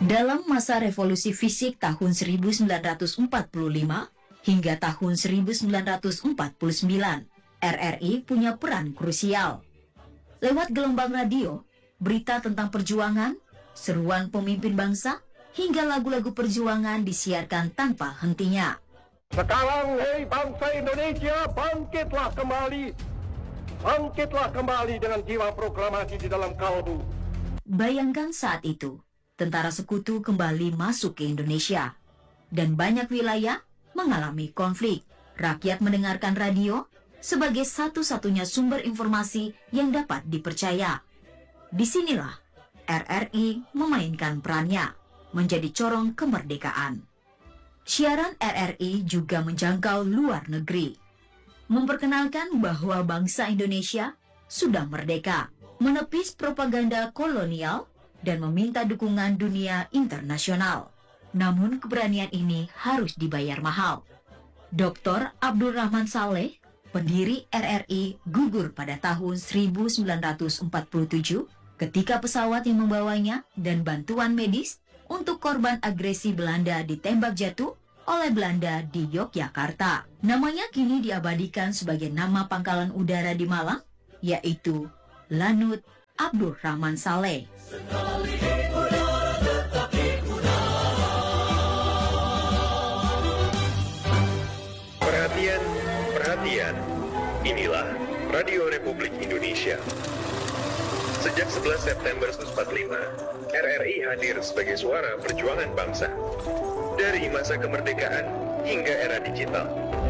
Dalam masa revolusi fisik tahun 1945 hingga tahun 1949, RRI punya peran krusial. Lewat gelombang radio, berita tentang perjuangan, seruan pemimpin bangsa, hingga lagu-lagu perjuangan disiarkan tanpa hentinya. Sekarang, hei bangsa Indonesia, bangkitlah kembali. Bangkitlah kembali dengan jiwa proklamasi di dalam kalbu. Bayangkan saat itu, tentara sekutu kembali masuk ke Indonesia. Dan banyak wilayah mengalami konflik. Rakyat mendengarkan radio sebagai satu-satunya sumber informasi yang dapat dipercaya. Disinilah RRI memainkan perannya, menjadi corong kemerdekaan. Siaran RRI juga menjangkau luar negeri, memperkenalkan bahwa bangsa Indonesia sudah merdeka, menepis propaganda kolonial, dan meminta dukungan dunia internasional. Namun keberanian ini harus dibayar mahal. Dr. Abdul Rahman Saleh, pendiri RRI, gugur pada tahun 1947 ketika pesawat yang membawanya dan bantuan medis untuk korban agresi Belanda ditembak jatuh oleh Belanda di Yogyakarta. Namanya kini diabadikan sebagai nama pangkalan udara di Malang, yaitu Lanut Abdul Rahman Saleh. Perhatian, perhatian. Inilah Radio Republik Indonesia. Sejak 11 September 1945, RRI hadir sebagai suara perjuangan bangsa. Dari masa kemerdekaan hingga era digital.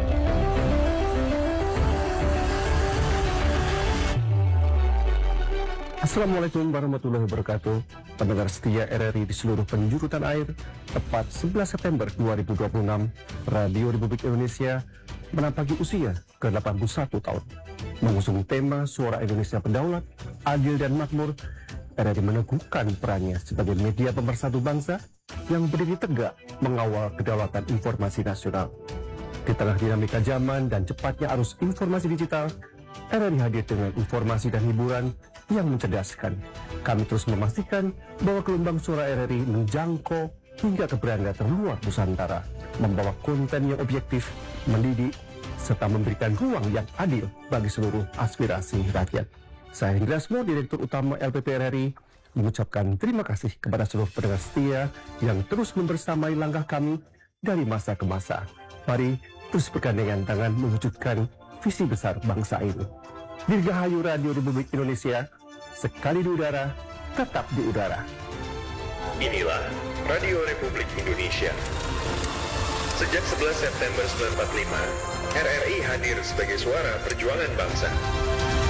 Assalamualaikum warahmatullahi wabarakatuh. Pendengar setia RRI di seluruh penjuru tanah air, tepat 11 September 2026, Radio Republik Indonesia menampaki usia ke-81 tahun. Mengusung tema Suara Indonesia Berdaulat, Adil dan Makmur, RRI meneguhkan perannya sebagai media pemersatu bangsa yang berdiri tegak mengawal kedaulatan informasi nasional. Di tengah dinamika zaman dan cepatnya arus informasi digital, RRI hadir dengan informasi dan hiburan yang mencerdaskan. Kami terus memastikan bahwa gelombang suara RRI menjangkau hingga ke beranda terluar Nusantara, membawa konten yang objektif, mendidik, serta memberikan ruang yang adil bagi seluruh aspirasi rakyat. Saya Hendra Asmo, Direktur Utama LPP RRI, mengucapkan terima kasih kepada seluruh pendengar setia yang terus membersamai langkah kami dari masa ke masa. Mari terus bergandengan tangan mewujudkan visi besar bangsa ini. Dirgahayu Radio Republik Indonesia, sekali di udara, tetap di udara. Inilah Radio Republik Indonesia. Sejak 11 September 1945, RRI hadir sebagai suara perjuangan bangsa.